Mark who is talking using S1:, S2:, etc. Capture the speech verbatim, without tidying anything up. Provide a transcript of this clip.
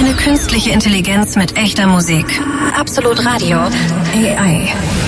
S1: Eine künstliche Intelligenz mit echter Musik. Absolut Radio. A I.